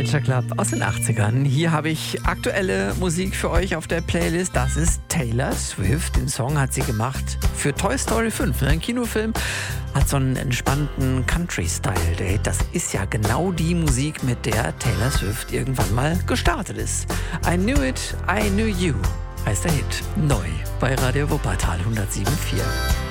Culture Club aus den 80ern. Hier habe ich aktuelle Musik für euch auf der Playlist. Das ist Taylor Swift. Den Song hat sie gemacht für Toy Story 5. Ein Kinofilm hat so einen entspannten Country-Style. Das ist ja genau die Musik, mit der Taylor Swift irgendwann mal gestartet ist. I Knew It, I Knew You heißt der Hit. Neu bei Radio Wuppertal 107.4.